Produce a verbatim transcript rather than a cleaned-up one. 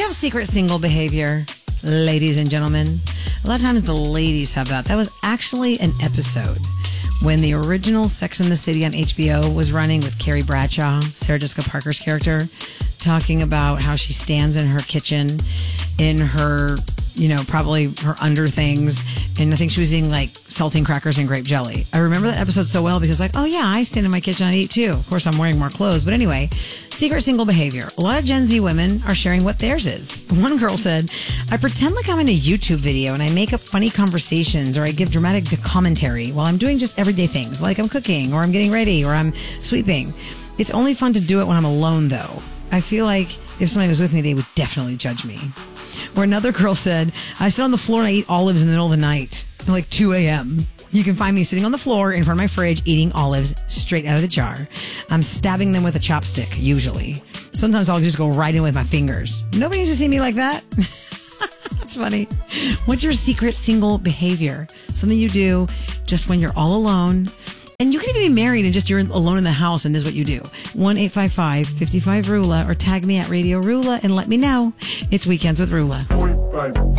have secret single behavior, ladies and gentlemen? A lot of times the ladies have that. That was actually an episode when the original Sex and the City on H B O was running with Carrie Bradshaw, Sarah Jessica Parker's character, talking about how she stands in her kitchen in her, you know, probably her under things. And I think she was eating like saltine crackers and grape jelly. I remember that episode so well because like, oh yeah, I stand in my kitchen and I eat too. Of course, I'm wearing more clothes. But anyway, secret single behavior. A lot of Gen Z women are sharing what theirs is. One girl said, I pretend like I'm in a YouTube video and I make up funny conversations or I give dramatic commentary while I'm doing just everyday things like I'm cooking or I'm getting ready or I'm sweeping. It's only fun to do it when I'm alone though. I feel like if somebody was with me, they would definitely judge me. Or another girl said, I sit on the floor and I eat olives in the middle of the night, like two a.m. You can find me sitting on the floor in front of my fridge eating olives straight out of the jar. I'm stabbing them with a chopstick, usually. Sometimes I'll just go right in with my fingers. Nobody needs to see me like that. That's funny. What's your secret single behavior? Something you do just when you're all alone. And you can even be married and just you're alone in the house and this is what you do. one eight five five, five five, R U L A or tag me at Radio Rula and let me know. It's Weekends with Rula.